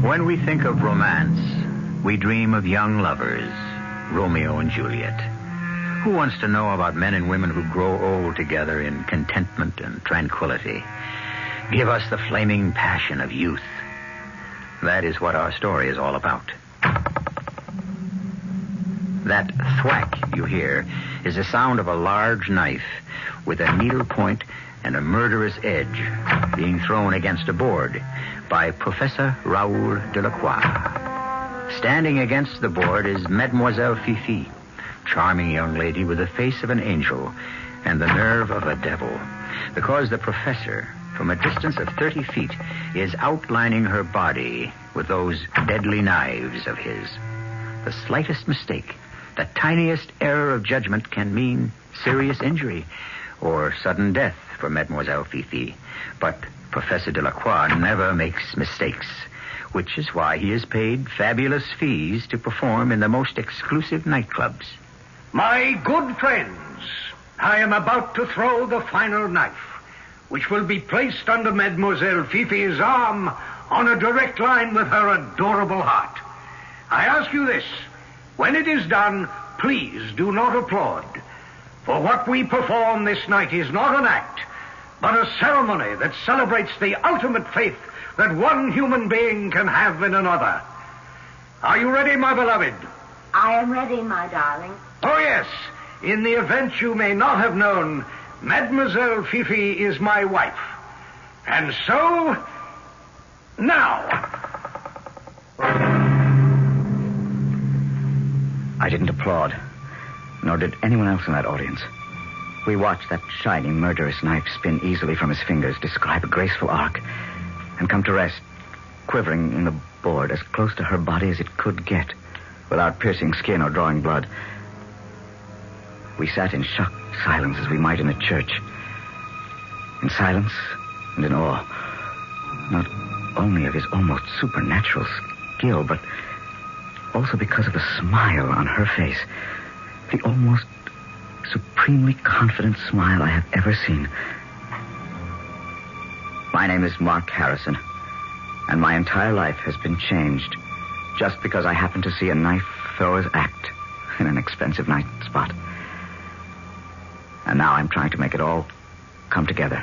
When we think of romance, we dream of young lovers, Romeo and Juliet. Who wants to know about men and women who grow old together in contentment and tranquility? Give us the flaming passion of youth. That is what our story is all about. That thwack you hear is the sound of a large knife with a needle point and a murderous edge being thrown against a board by Professor Raoul Delacroix. Standing against the board is Mademoiselle Fifi, charming young lady with the face of an angel and the nerve of a devil, because the professor, from a distance of 30 feet, is outlining her body with those deadly knives of his. The slightest mistake, the tiniest error of judgment can mean serious injury or sudden death for Mademoiselle Fifi. But Professor Delacroix never makes mistakes, which is why he is paid fabulous fees to perform in the most exclusive nightclubs. My good friends, I am about to throw the final knife, which will be placed under Mademoiselle Fifi's arm on a direct line with her adorable heart. I ask you this: when it is done, please do not applaud. For what we perform this night is not an act, but a ceremony that celebrates the ultimate faith that one human being can have in another. Are you ready, my beloved? I am ready, my darling. Oh, yes. In the event you may not have known, Mademoiselle Fifi is my wife. And so, now. I didn't applaud, nor did anyone else in that audience. We watched that shining, murderous knife spin easily from his fingers, describe a graceful arc, and come to rest, quivering in the board as close to her body as it could get, without piercing skin or drawing blood. We sat in shocked silence as we might in a church. In silence and in awe, not only of his almost supernatural skill, but also because of the smile on her face, the almost supremely confident smile I have ever seen. My name is Mark Harrison, and my entire life has been changed just because I happened to see a knife thrower's act in an expensive night spot. And now I'm trying to make it all come together.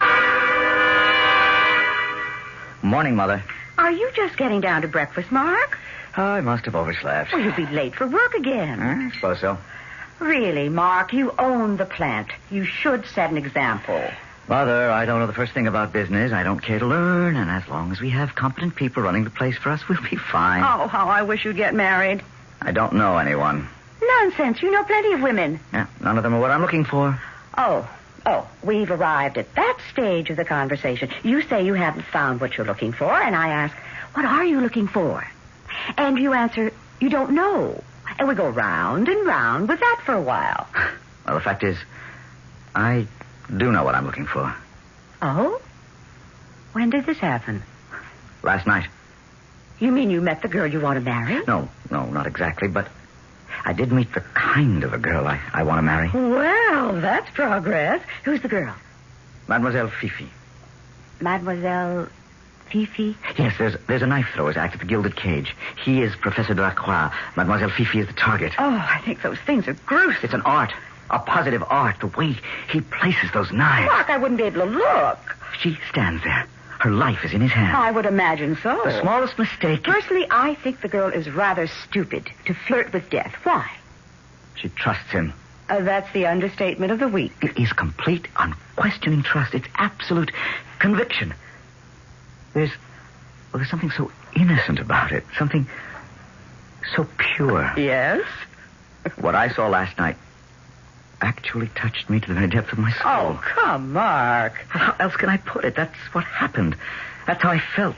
Morning, Mother. Are you just getting down to breakfast, Mark? I must have overslept. Well, you'll be late for work again. I suppose so. Really, Mark, you own the plant. You should set an example. Mother, I don't know the first thing about business. I don't care to learn, and as long as we have competent people running the place for us, we'll be fine. Oh, how I wish you'd get married. I don't know anyone. Nonsense. You know plenty of women. Yeah, none of them are what I'm looking for. Oh, we've arrived at that stage of the conversation. You say you haven't found what you're looking for, and I ask, what are you looking for? And you answer, you don't know. And we go round and round with that for a while. Well, the fact is, I do know what I'm looking for. Oh? When did this happen? Last night. You mean you met the girl you want to marry? No, not exactly, but I did meet the kind of a girl I want to marry. Well, that's progress. Who's the girl? Mademoiselle Fifi. Mademoiselle Fifi? Yes, there's a knife thrower's act at the Gilded Cage. He is Professor Delacroix. Mademoiselle Fifi is the target. Oh, I think those things are gruesome. It's an art. A positive art. The way he places those knives. Mark, I wouldn't be able to look. She stands there. Her life is in his hands. I would imagine so. The smallest mistake... Personally, I think the girl is rather stupid to flirt with death. Why? She trusts him. That's the understatement of the week. It is complete, unquestioning trust. It's absolute conviction. There's something so innocent about it. Something so pure. Yes? What I saw last night actually touched me to the very depth of my soul. Oh, come, Mark. How else can I put it? That's what happened. That's how I felt.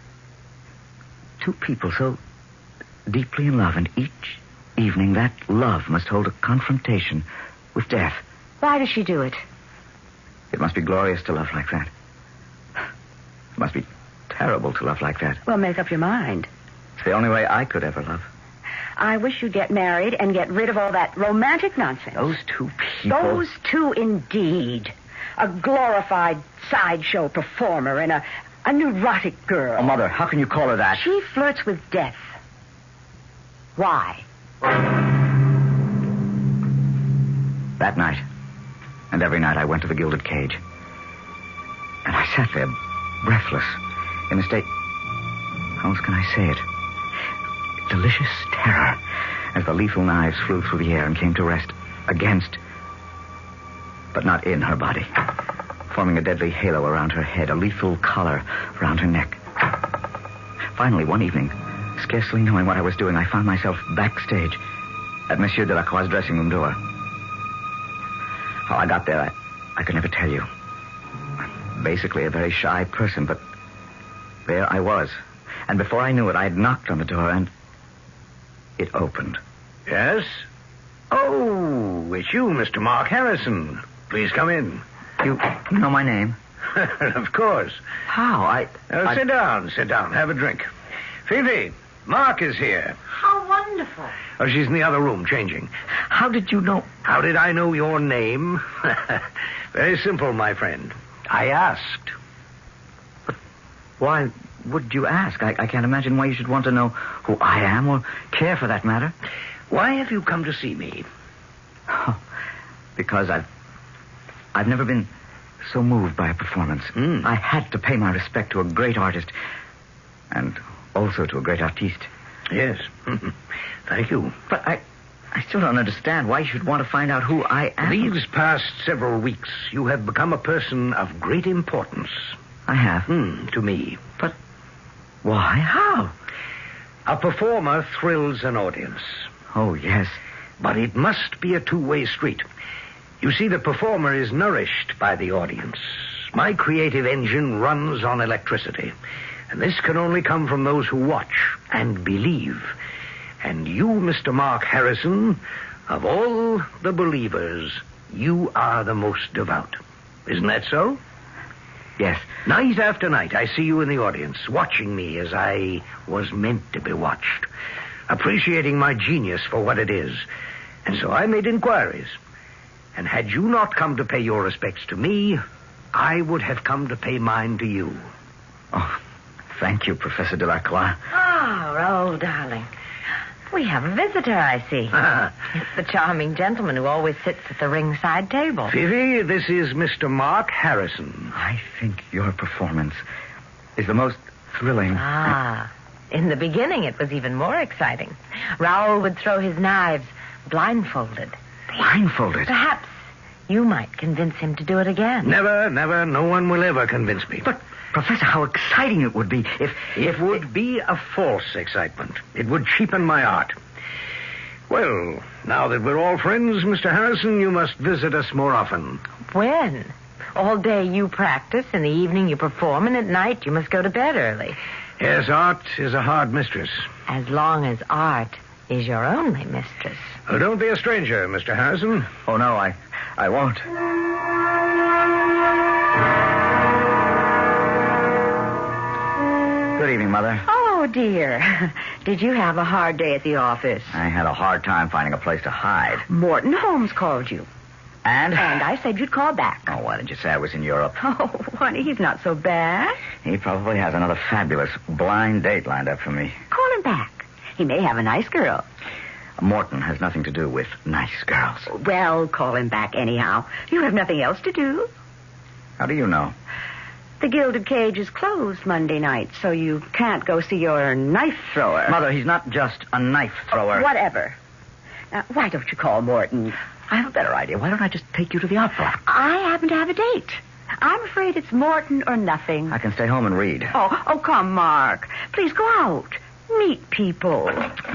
Two people so deeply in love, and each evening that love must hold a confrontation with death. Why does she do it? It must be glorious to love like that. It must be terrible to love like that. Well, make up your mind. It's the only way I could ever love. I wish you'd get married and get rid of all that romantic nonsense. Those two people... Those two, indeed. A glorified sideshow performer and a A neurotic girl. Oh, Mother, how can you call her that? She flirts with death. Why? That night, and every night, I went to the Gilded Cage. And I sat there, breathless, in a state... How else can I say it? Delicious terror, as the lethal knives flew through the air and came to rest against, but not in her body, forming a deadly halo around her head, a lethal collar around her neck. Finally, one evening, scarcely knowing what I was doing, I found myself backstage at Monsieur Delacroix's dressing room door. How I got there, I could never tell you. I'm basically a very shy person, but there I was. And before I knew it, I had knocked on the door, and it opened. Yes? Oh, it's you, Mr. Mark Harrison. Please come in. You know my name? Of course. How? Sit down. Have a drink. Phoebe, Mark is here. How wonderful. Oh, she's in the other room, changing. How did you know? How did I know your name? Very simple, my friend. I asked. But why would you ask? I can't imagine why you should want to know who I am, or care for that matter. Why have you come to see me? Oh, because I've never been so moved by a performance. I had to pay my respect to a great artist, and also to a great artiste. Yes. Thank you. But I still don't understand why you should want to find out who I am. These past several weeks, you have become a person of great importance. I have? To me. But why? How? A performer thrills an audience. Oh, yes. But it must be a two-way street. You see, the performer is nourished by the audience. My creative engine runs on electricity. And this can only come from those who watch and believe. And you, Mr. Mark Harrison, of all the believers, you are the most devout. Isn't that so? Yes. Night after night, I see you in the audience, watching me as I was meant to be watched, appreciating my genius for what it is. And so I made inquiries. And had you not come to pay your respects to me, I would have come to pay mine to you. Oh, thank you, Professor Delacroix. Oh, Raoul, darling. We have a visitor, I see. It's the charming gentleman who always sits at the ringside table. Phoebe, this is Mr. Mark Harrison. I think your performance is the most thrilling. In the beginning, it was even more exciting. Raoul would throw his knives blindfolded. Blindfolded? Perhaps you might convince him to do it again. Never. No one will ever convince me. But, Professor, how exciting it would be if... It would be a false excitement. It would cheapen my art. Well, now that we're all friends, Mr. Harrison, you must visit us more often. When? All day you practice, in the evening you perform, and at night you must go to bed early. Yes, art is a hard mistress. As long as art is your only mistress. Oh, don't be a stranger, Mr. Harrison. Oh, no, I won't. Good evening, Mother. Oh, dear. Did you have a hard day at the office? I had a hard time finding a place to hide. Morton Holmes called you. And? And I said you'd call back. Oh, why didn't you say I was in Europe? Oh, honey, he's not so bad. He probably has another fabulous blind date lined up for me. Call him back. He may have a nice girl. Morton has nothing to do with nice girls. Well, call him back anyhow. You have nothing else to do. How do you know? The Gilded Cage is closed Monday night, so you can't go see your knife thrower. Mother, he's not just a knife thrower. Whatever. Now, why don't you call Morton? I have a better idea. Why don't I just take you to the opera? I happen to have a date. I'm afraid it's Morton or nothing. I can stay home and read. Oh, come, Mark. Please go out. Meet people.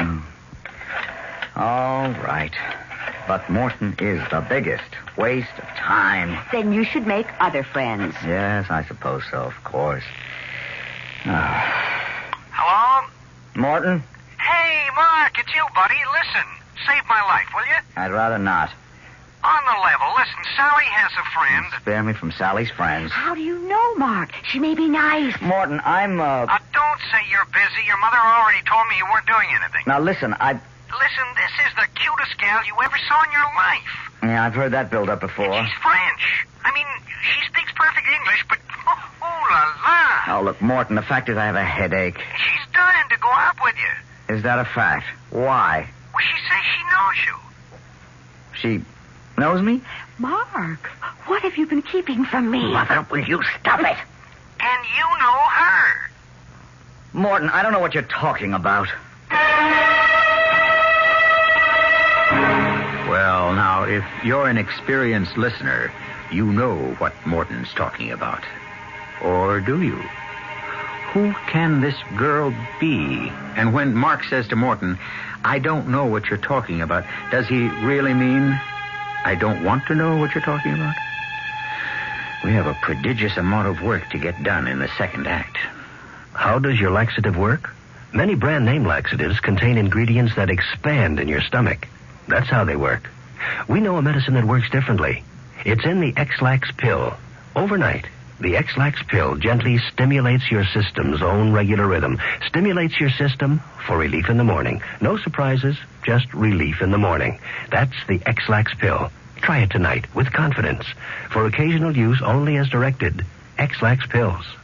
All right. But Morton is the biggest waste of time. Then you should make other friends. Yes, I suppose so, of course. Hello? Morton? Hey, Mark, it's you, buddy. Listen, save my life, will you? I'd rather not. On the level, listen, Sally has a friend. Spare me from Sally's friends. How do you know, Mark? She may be nice. Morton, I'm, Don't say you're busy. Your mother already told me you weren't doing anything. Now, listen, Listen, this is the cutest gal you ever saw in your life. Yeah, I've heard that build up before. She's French. I mean, she speaks perfect English, but, oh, la la. Oh, look, Morton, the fact is I have a headache. She's dying to go out with you. Is that a fact? Why? Well, she says she knows you. She knows me? Mark, what have you been keeping from me? Mother, will you stop it? And you know her. Morton, I don't know what you're talking about. Well, now, if you're an experienced listener, you know what Morton's talking about. Or do you? Who can this girl be? And when Mark says to Morton, I don't know what you're talking about, does he really mean, I don't want to know what you're talking about? We have a prodigious amount of work to get done in the second act. How does your laxative work? Many brand name laxatives contain ingredients that expand in your stomach. That's how they work. We know a medicine that works differently. It's in the X-Lax pill. Overnight, the X-Lax pill gently stimulates your system's own regular rhythm. Stimulates your system for relief in the morning. No surprises, just relief in the morning. That's the X-Lax pill. Try it tonight with confidence. For occasional use only as directed. X-Lax pills.